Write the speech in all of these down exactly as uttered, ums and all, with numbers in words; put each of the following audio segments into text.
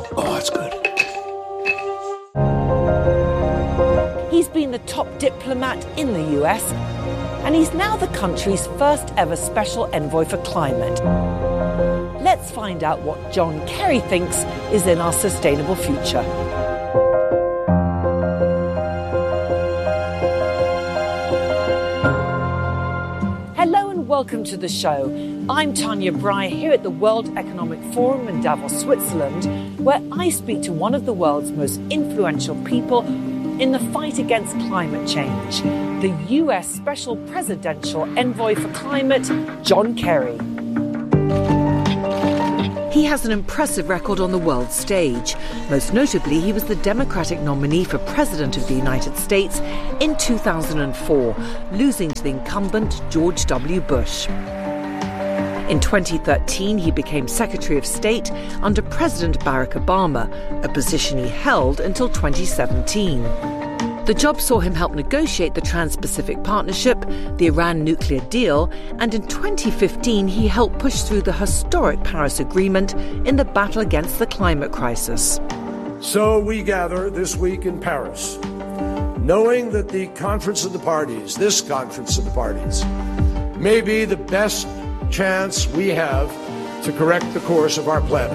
Oh, that's good. He's been the top diplomat in the U S, and he's now the country's first ever special envoy for climate. Let's find out what John Kerry thinks is in our sustainable future. Hello and welcome to the show. I'm Tanya Breyer here at the World Economic Forum in Davos, Switzerland, where I speak to one of the world's most influential people in the fight against climate change, the U S Special Presidential Envoy for Climate, John Kerry. He has an impressive record on the world stage. Most notably, he was the Democratic nominee for President of the United States in two thousand four, losing to the incumbent George W. Bush. In twenty thirteen, he became Secretary of State under President Barack Obama, a position he held until twenty seventeen. The job saw him help negotiate the Trans-Pacific Partnership, the Iran nuclear deal, and in twenty fifteen he helped push through the historic Paris Agreement in the battle against the climate crisis. So we gather this week in Paris, knowing that the Conference of the Parties, this Conference of the Parties, may be the best chance we have to correct the course of our planet.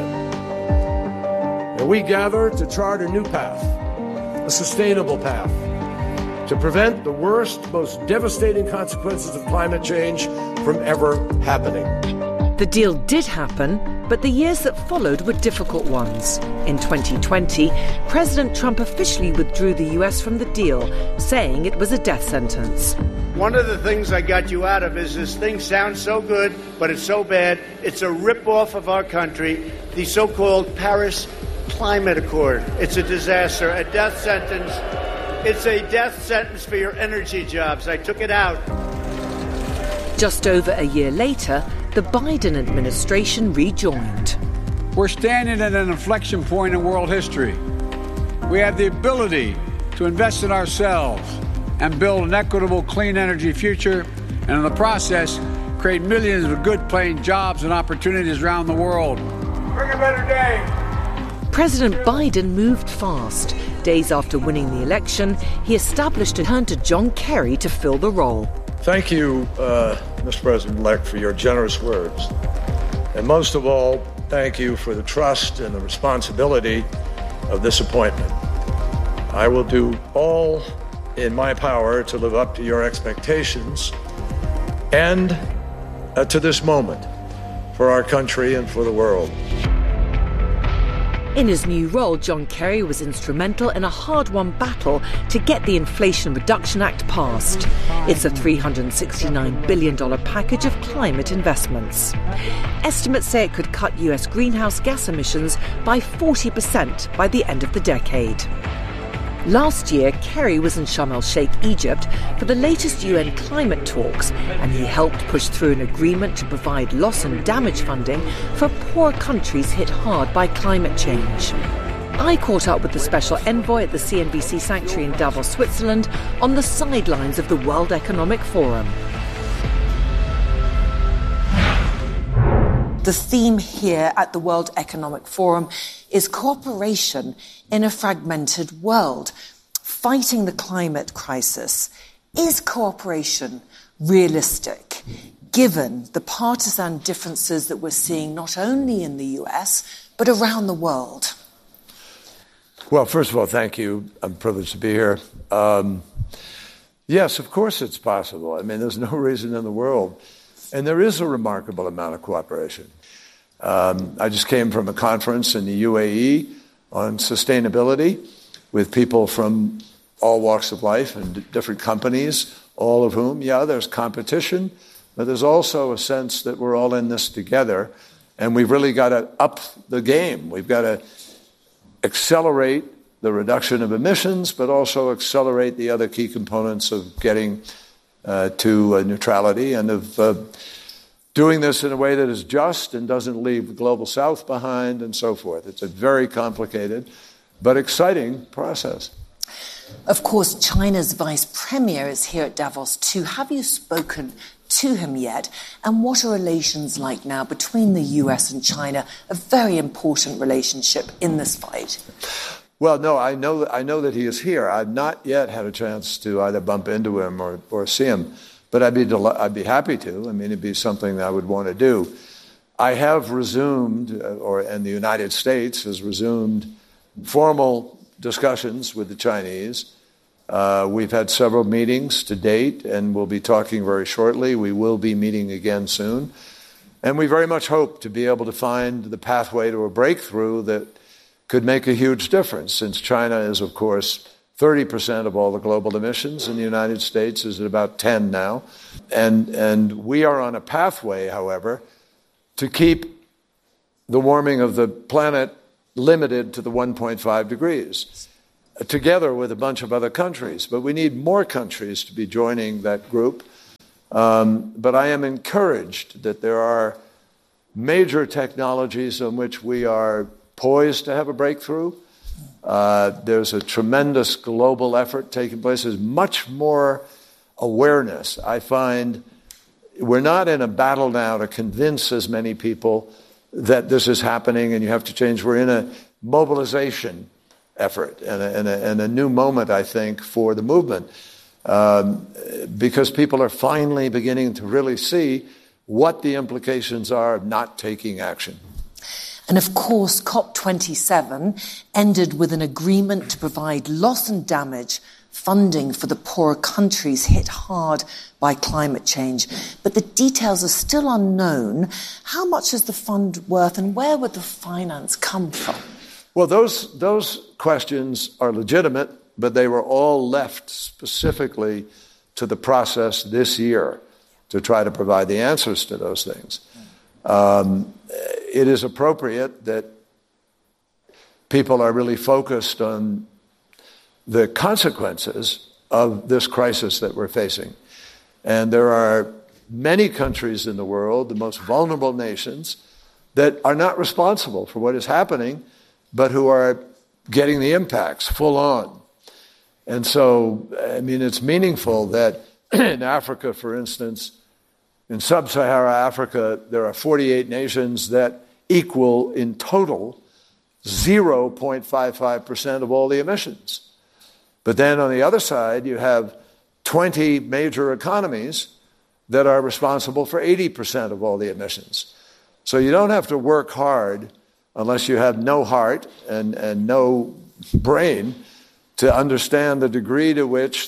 And we gather to chart a new path, a sustainable path, to prevent the worst, most devastating consequences of climate change from ever happening. The deal did happen, but the years that followed were difficult ones. In twenty twenty, President Trump officially withdrew the U S from the deal, saying it was a death sentence. One of the things I got you out of is this thing sounds so good, but it's so bad. It's a rip-off of our country, the so-called Paris Climate Accord. It's a disaster, a death sentence. It's a death sentence for your energy jobs. I took it out. Just over a year later, the Biden administration rejoined. We're standing at an inflection point in world history. We have the ability to invest in ourselves and build an equitable, clean energy future, and in the process, create millions of good-paying jobs and opportunities around the world. Bring a better day. President Biden moved fast. Days after winning the election, he established a turn to John Kerry to fill the role. Thank you, uh, Mister President-elect, for your generous words. And most of all, thank you for the trust and the responsibility of this appointment. I will do all in my power to live up to your expectations and uh, to this moment for our country and for the world. In his new role, John Kerry was instrumental in a hard-won battle to get the Inflation Reduction Act passed. It's a three hundred sixty-nine billion dollars package of climate investments. Estimates say it could cut U S greenhouse gas emissions by forty percent by the end of the decade. Last year, Kerry was in Sharm el-Sheikh, Egypt, for the latest U N climate talks, and he helped push through an agreement to provide loss and damage funding for poor countries hit hard by climate change. I caught up with the special envoy at the C N B C Sanctuary in Davos, Switzerland, on the sidelines of the World Economic Forum. The theme here at the World Economic Forum is cooperation in a fragmented world, fighting the climate crisis. Is cooperation realistic, given the partisan differences that we're seeing not only in the U S, but around the world? Well, first of all, thank you. I'm privileged to be here. Um, yes, of course it's possible. I mean, there's no reason in the world. And there is a remarkable amount of cooperation. Um, I just came from a conference in the U A E on sustainability with people from all walks of life and different companies, all of whom, yeah, there's competition, but there's also a sense that we're all in this together, and we've really got to up the game. We've got to accelerate the reduction of emissions, but also accelerate the other key components of getting uh, to uh, neutrality and of uh, doing this in a way that is just and doesn't leave the global south behind and so forth. It's a very complicated but exciting process. Of course, China's vice premier is here at Davos too. Have you spoken to him yet? And what are relations like now between the U S and China, a very important relationship in this fight? Well, no, I know, I know that he is here. I've not yet had a chance to either bump into him or, or see him, but I'd be, del- I'd be happy to. I mean, it'd be something that I would want to do. I have resumed, uh, or and the United States has resumed formal discussions with the Chinese. Uh, we've had several meetings to date, and we'll be talking very shortly. We will be meeting again soon. And we very much hope to be able to find the pathway to a breakthrough that could make a huge difference, since China is, of course, thirty percent of all the global emissions, and the United States is at about ten now. And, and we are on a pathway, however, to keep the warming of the planet limited to the one point five degrees, together with a bunch of other countries. But we need more countries to be joining that group. Um, but I am encouraged that there are major technologies on which we are poised to have a breakthrough. Uh, there's a tremendous global effort taking place. There's much more awareness. I find we're not in a battle now to convince as many people that this is happening and you have to change. We're in a mobilization effort and a, and a, and a new moment, I think, for the movement, um, because people are finally beginning to really see what the implications are of not taking action. And of course, COP twenty-seven ended with an agreement to provide loss and damage funding for the poorer countries hit hard by climate change. But the details are still unknown. How much is the fund worth, and where would the finance come from? Well, those those questions are legitimate, but they were all left specifically to the process this year to try to provide the answers to those things. Um, it is appropriate that people are really focused on the consequences of this crisis that we're facing. And there are many countries in the world, the most vulnerable nations, that are not responsible for what is happening, but who are getting the impacts full on. And so, I mean, it's meaningful that in Africa, for instance, in sub-Saharan Africa, there are forty-eight nations that equal in total zero point five five percent of all the emissions. But then on the other side, you have twenty major economies that are responsible for eighty percent of all the emissions. So you don't have to work hard unless you have no heart and, and no brain to understand the degree to which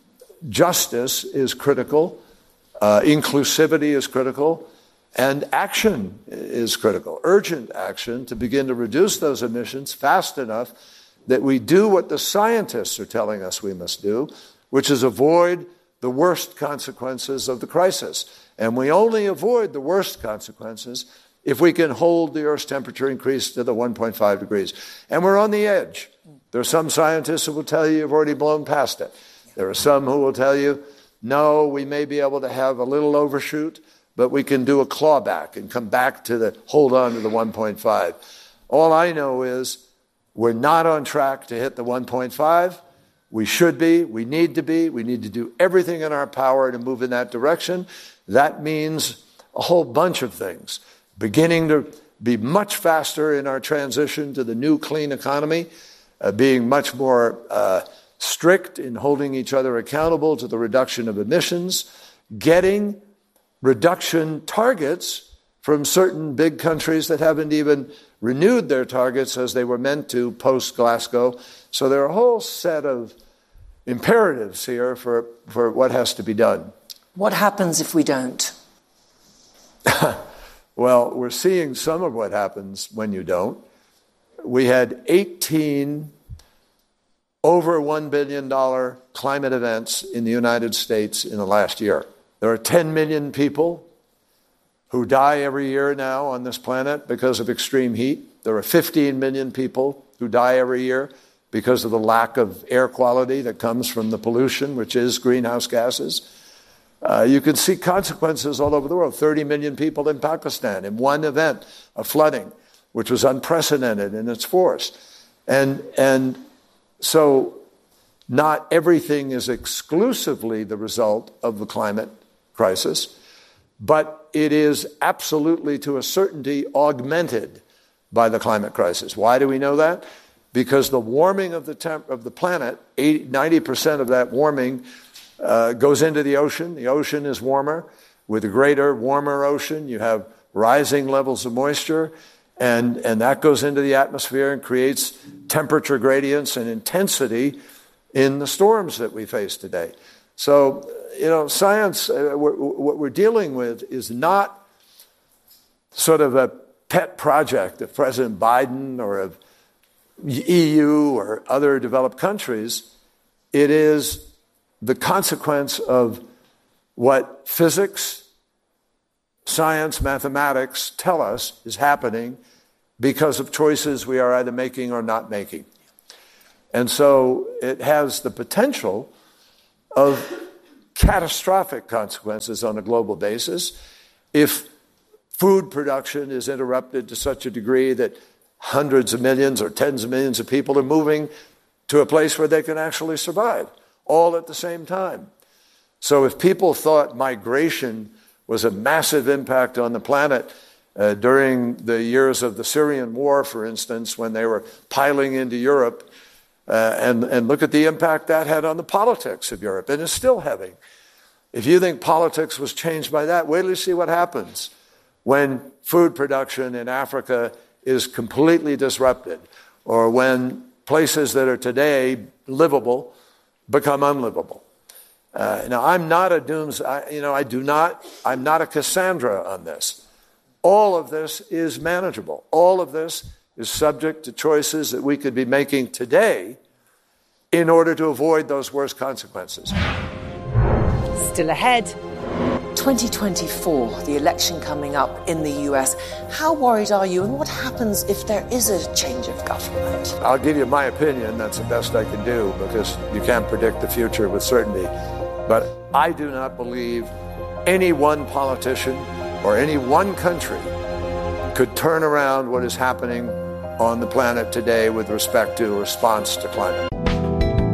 justice is critical, uh, inclusivity is critical, and action is critical, urgent action to begin to reduce those emissions fast enough that we do what the scientists are telling us we must do, which is avoid the worst consequences of the crisis. And we only avoid the worst consequences if we can hold the Earth's temperature increase to the one point five degrees. And we're on the edge. There are some scientists who will tell you you've already blown past it. There are some who will tell you, no, we may be able to have a little overshoot, but we can do a clawback and come back to the, hold on to the one point five. All I know is we're not on track to hit the one point five. We should be, we need to be, we need to do everything in our power to move in that direction. That means a whole bunch of things. Beginning to be much faster in our transition to the new clean economy, uh, being much more uh, strict in holding each other accountable to the reduction of emissions, getting reduction targets from certain big countries that haven't even renewed their targets as they were meant to post-Glasgow. So there are a whole set of imperatives here for, for what has to be done. What happens if we don't? Well, we're seeing some of what happens when you don't. We had eighteen over one billion dollars climate events in the United States in the last year. There are ten million people who die every year now on this planet because of extreme heat. There are fifteen million people who die every year because of the lack of air quality that comes from the pollution, which is greenhouse gases. Uh, you can see consequences all over the world. thirty million people in Pakistan in one event of flooding, which was unprecedented in its force. And, and so not everything is exclusively the result of the climate crisis, but it is absolutely, to a certainty, augmented by the climate crisis. Why do we know that? Because the warming of the temp- of the planet, eighty, ninety percent of that warming uh, goes into the ocean. The ocean is warmer. With a greater, warmer ocean, you have rising levels of moisture, and, and that goes into the atmosphere and creates temperature gradients and intensity in the storms that we face today. So, you know, science, uh, we're, what we're dealing with is not sort of a pet project of President Biden or of E U or other developed countries. It is the consequence of what physics, science, mathematics tell us is happening because of choices we are either making or not making. And so it has the potential of catastrophic consequences on a global basis if food production is interrupted to such a degree that hundreds of millions or tens of millions of people are moving to a place where they can actually survive, all at the same time. So if people thought migration was a massive impact on the planet uh, during the years of the Syrian war, for instance, when they were piling into Europe, uh, and, and look at the impact that had on the politics of Europe, and is still having. If you think politics was changed by that, wait till you see what happens when food production in Africa is completely disrupted, or when places that are today livable become unlivable. Uh, now, I'm not a dooms, I, you know, I do not, I'm not a Cassandra on this. All of this is manageable. All of this is subject to choices that we could be making today in order to avoid those worst consequences. Still ahead, twenty twenty-four, the election coming up in the U S. How worried are you, and what happens if there is a change of government? I'll give you my opinion. That's the best I can do, because you can't predict the future with certainty. But I do not believe any one politician or any one country could turn around what is happening on the planet today with respect to response to climate.